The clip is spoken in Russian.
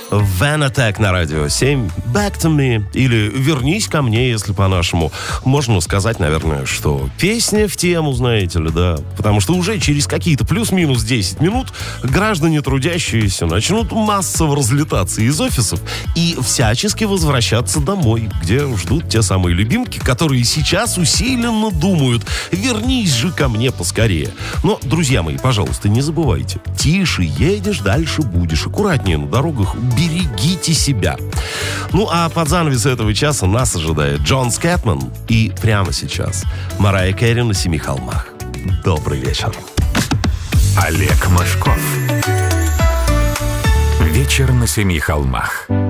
Van Attack на радио 7. Back to me. Или вернись ко мне, если по-нашему. Можно сказать, наверное, что песня в тему, знаете ли, да. Потому что уже через какие-то плюс-минус 10 минут граждане трудящиеся начнут массово разлетаться из офисов и всячески возвращаться домой, где ждут те самые любимки, которые сейчас усиленно думают: вернись же ко мне поскорее. Но, друзья мои, пожалуйста, не забывайте. Тише едешь, дальше будешь. Аккуратнее на дорогах. Берегите себя. Ну, а под занавес этого часа нас ожидает Джон Скэтман. И прямо сейчас Марайя Кэрри на Семи холмах. Добрый вечер. Олег Мошков. Вечер на Семи холмах.